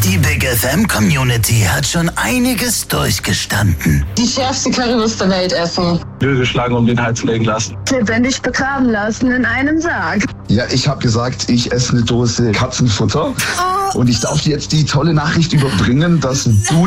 Die Big FM Community hat schon einiges durchgestanden. Die schärfste Currywurst der Welt essen. Lüge geschlagen, um den Hals legen lassen. Lebendig begraben lassen in einem Sarg. Ja, ich habe gesagt, ich esse eine Dose Katzenfutter. Und ich darf dir jetzt die tolle Nachricht überbringen, dass du